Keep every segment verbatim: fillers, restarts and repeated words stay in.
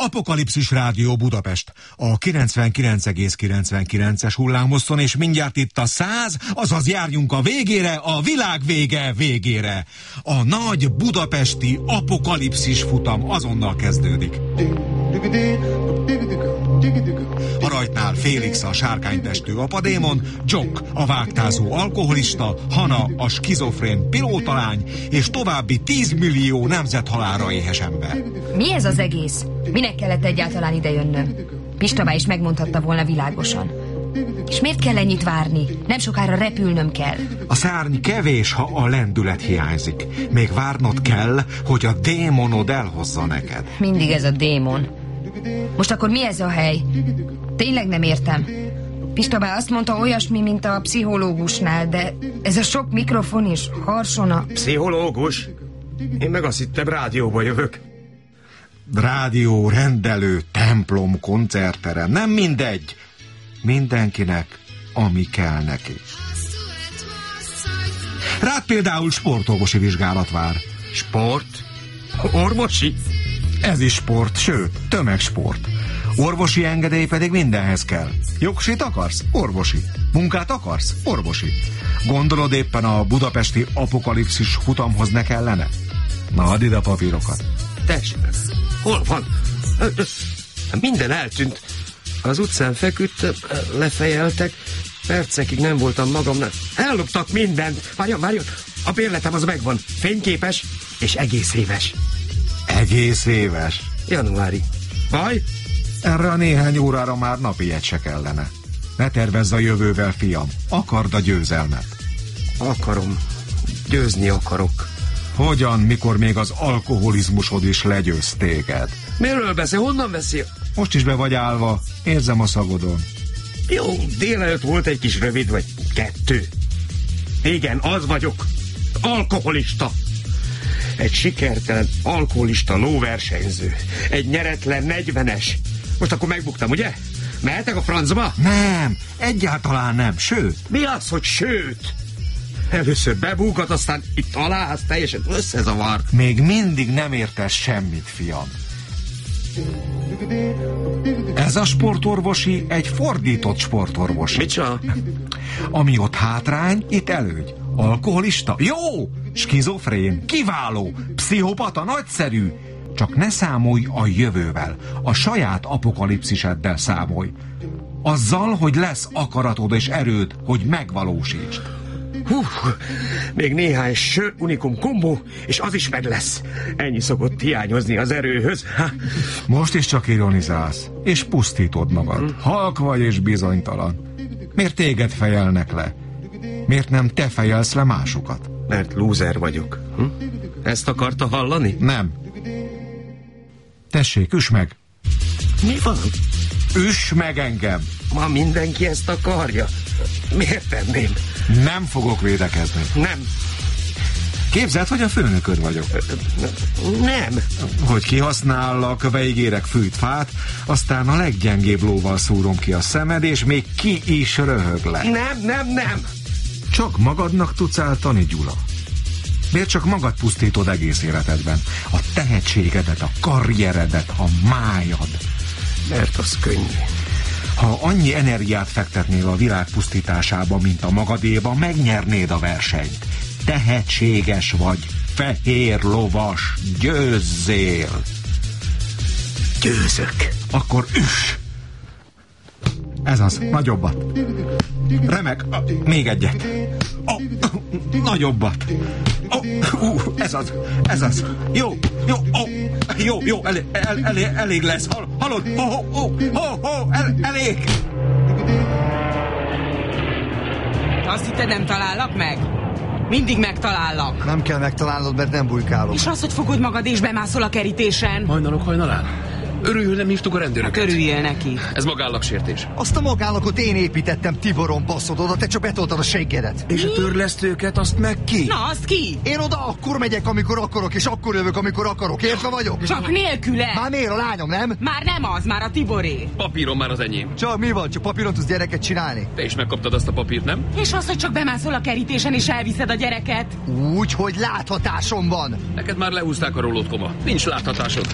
Apokalipszis Rádió Budapest a kilencvenkilenc egész kilencvenkilences hullámoszon, és mindjárt itt a száz, azaz járjunk a végére, a világ vége végére. A nagy budapesti apokalipszis futam azonnal kezdődik. A rajtnál Félix a sárkánytestű apadémon, Jock a vágtázó alkoholista, Hana a skizofrén pilótalány, és további tízmillió nemzethalálra éhes ember. Mi ez az egész? Minek kellett egyáltalán idejönnöm? Pistabá is megmondhatta volna világosan. És miért kell ennyit várni? Nem sokára repülnöm kell. A szárny kevés, ha a lendület hiányzik. Még várnod kell, hogy a démonod elhozza neked. Mindig ez a démon. Most akkor mi ez a hely? Tényleg nem értem. Pistabá azt mondta, olyasmi, mint a pszichológusnál, de ez a sok mikrofon és harsona. Pszichológus? Én meg azt hittem, rádióba jövök. Rádió, rendelő, templom, koncertterem, nem mindegy. Mindenkinek, ami kell neki. Rád például sportorvosi vizsgálat vár. Sport? Orvosi? Ez is sport, sőt, tömegsport. Orvosi engedély pedig mindenhez kell. Jogsit akarsz? Orvosi. Munkát akarsz? Orvosi. Gondolod éppen a budapesti apokalipszis futamhoz ne kellene? Na, add ide a papírokat. Tessék, hol van? Minden eltűnt. Az utcán feküdtem, lefejeltek, percekig nem voltam magamnál. Elloptak mindent. Várjon, várjon, a bérletem az megvan. Fényképes és egész éves. Egész éves? Januári. Baj? Erre a néhány órára már napi egy se kellene. Ne tervezz a jövővel, fiam. Akard a győzelmet. Akarom. Győzni akarok. Hogyan, mikor még az alkoholizmusod is legyőz téged? Miről beszél? Honnan beszél? Most is be vagy állva. Érzem a szagodon. Jó, délelőtt volt egy kis rövid, vagy kettő. Igen, az vagyok. Alkoholista. Egy sikertelen alkoholista lóversenyző. Egy nyeretlen negyvenes. Most akkor megbuktam, ugye? Mehetek a francba? Nem, egyáltalán nem, sőt. Mi az, hogy sőt? Először bebúgat, aztán itt alá, az teljesen összezavar. Még mindig nem értesz semmit, fiam. Ez a sportorvosi egy fordított sportorvosi. Micsoda? Ami ott hátrány, itt előny. Alkoholista? Jó! Skizofrén? Kiváló! Pszichopata? Nagyszerű! Csak ne számolj a jövővel. A saját apokalipsziseddel számolj. Azzal, hogy lesz akaratod és erőd, hogy megvalósítsd. Hú, még néhány sör unikum kombó, és az is meg lesz. Ennyi szokott hiányozni az erőhöz. Ha. Most is csak ironizálsz, és pusztítod magad. Hm. Halk vagy és bizonytalan. Miért téged fejelnek le? Miért nem te fejelsz le másokat? Mert lúzer vagyok. Hm? Ezt akarta hallani? Nem. Tessék, üss meg. Mi van? Üss meg engem. Ma mindenki ezt akarja. Miért tenném? Nem fogok védekezni. Nem. Képzeld, hogy a főnököd vagyok. Nem. Hogy kihasznállak, beígérek fűt fát, aztán a leggyengébb lóval szúrom ki a szemed, és még ki is röhög le. Nem, nem, nem. Csak magadnak tudsz áltani, Gyula. Miért csak magad pusztítod egész életedben? A tehetségedet, a karrieredet, a májad. Mert az könnyű. Ha annyi energiát fektetnél a világ pusztításába, mint a magadéba, megnyernéd a versenyt. Tehetséges vagy, fehér lovas, győzzél! Győzök. Akkor üss! Ez az, nagyobbat. Remek, még egyet. Oh, nagyobbat. Oh, uh, ez az, ez az. Jó, jó, oh, jó, jó, elég, el, elég, elég lesz. Hal, hallod? Ho, ho, ho, ho, ho, el, elég. Azt hitted, nem talállak meg? Mindig megtalállak. Nem kell megtalálnod, mert nem bujkálok. És az, hogy fogod magad és bemászol a kerítésen. Hajnalok hajnalán. Örülj, hogy nem hívtuk a rendőröket. Örüljél neki. Ez magállagsértés. Azt a magállakot én építettem, Tiboron, baszod, oda te csak betoltad a seggedet. És a törlesztőket, azt meg ki? Na, azt ki? Én oda akkor megyek, amikor akarok, és akkor jövök, amikor akarok. Értve vagyok? Csak nélküle. Már miért a lányom, nem? Már nem az, már a Tiboré. Papíron már az enyém. Csak mi van? Csak papíron tudsz gyereket csinálni? Te is megkaptad azt a papírt, nem? És az, hogy csak bemászol a kerítésen és elviszed a gyereket. Úgy, hogy láthatásom van. Neked már lehúzták a rólót, koma. Nincs láthatásod.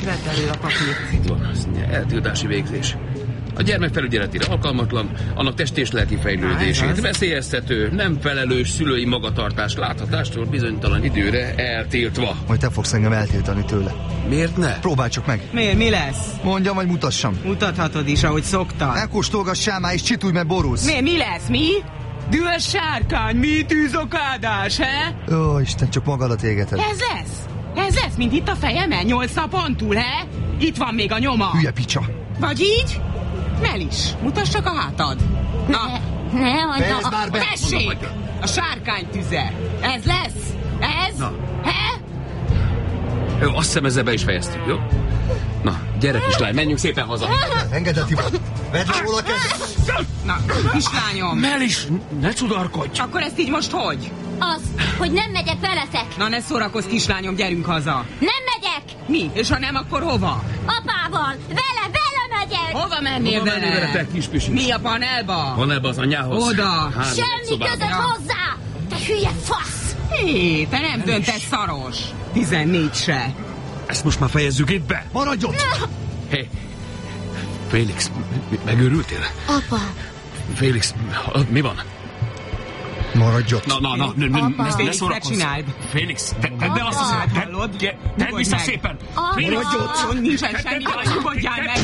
Vedd elő a papírt. Itt van, az eltiltási végzés. A gyermek felügyeletére alkalmatlan, annak testi és lelki fejlődését veszélyeztető, nem felelős szülői magatartás láthatástól bizonytalan időre eltiltva. Majd te fogsz engem eltiltani tőle. Miért ne? Próbálj csak meg. Miért, mi lesz? Mondjam, vagy mutassam. Mutathatod is, ahogy szoktad. Ne kóstolgassál már, és csitulj, mert borulsz. Miért, mi lesz, mi? Dühös sárkány, mi tűzokádás, he? Ó, Isten, csak magadat égeted. Ez lesz? Ez lesz, mint itt a fejemen, nyolc napon túl, he? Itt van még a nyoma. Hülye picsa. Vagy így? Melis, mutass csak a hátad. Na, Ne, ne, Fejezd anya. már be! tessék! A sárkány tüze. Ez lesz? Ez? Na. He? Jó, azt hiszem ezzel be is fejeztük, jó? Na, gyere kislány, menjünk szépen haza. Engedd el, Tibor. Vedd le róla a kezed. Na, kislányom. Melis, ne cudarkodj! Akkor ezt így most hogy? Az, hogy nem megyek veletek. Na ne szórakozz, kislányom, gyerünk haza. Nem megyek. Mi? És ha nem, akkor hova? Apával. Vele, vele megyek. Hova mennél Hova mennél vele, te kis pisi? Mi a panelba? Panelba az anyjához? Oda. Három Semmi szobában. között hozzá. Te hülye fasz. Hé, te nem döntesz szaros. Tizennégy se. Ezt most már fejezzük itt be. Maradj ott! Hé, hey, Félix, mi- megőrültél? Apa. Félix, mi van? Maradj ott. Na, na, na, ne, ne, ne, ne Félix, ne szórakozz. csináld. Félix, te, tedd el azt a szemet, Hallod? tedd, tedd Nyugodj vissza meg. szépen. Apa. Félix, Maradj ott. Nincsen semmi, baj, nyugodjál meg.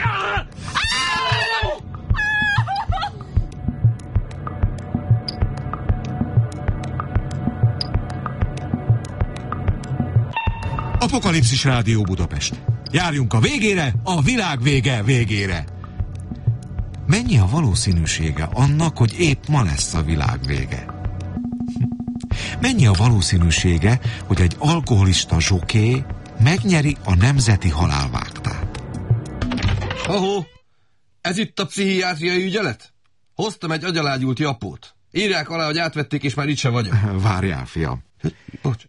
Apokalipszis Rádió Budapest. Járjunk a végére, a világ vége végére. Mennyi a valószínűsége annak, hogy épp ma lesz a világ vége? Mennyi a valószínűsége, hogy egy alkoholista zsoké megnyeri a nemzeti halálvágtát? Ahó, ez itt a pszichiátriai ügyelet? Hoztam egy agyalágyult japót. Írják alá, hogy átvették, és már itt sem vagyok. Várjál, fiam. Bocs.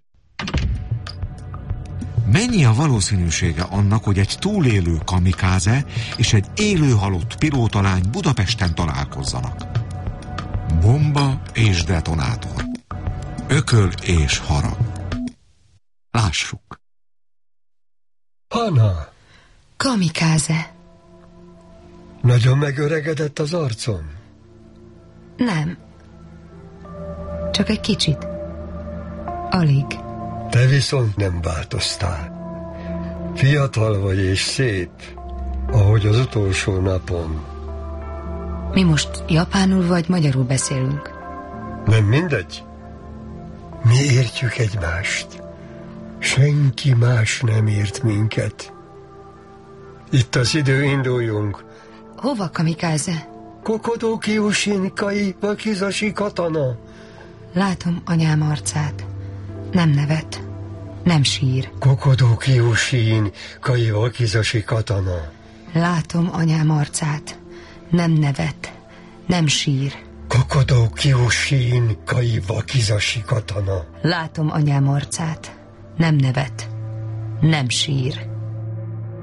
Mennyi a valószínűsége annak, hogy egy túlélő kamikáze és egy élő halott pilótalány Budapesten találkozzanak? Bomba és detonátor. Ököl és harag. Lássuk. Hanna, Kamikáze. nagyon megöregedett az arcom. Nem. Csak egy kicsit. Alig. Te viszont nem változtál. Fiatal vagy és szép, ahogy az utolsó napon. Mi most japánul vagy magyarul beszélünk? Nem mindegy? Mi értjük egymást. Senki más nem ért minket. Itt az idő, induljunk. Hova, kamikáze? Kokodó Kyushin kai wakizashi katana. Látom anyám arcát. Nem nevet. Nem sír. Kokodó Kyushin kai wakizashi katana. Látom anyám arcát. Nem nevet. Nem sír. Kokodó Kyushin kai wakizashi katana. Látom anyám arcát. Nem nevet. Nem sír.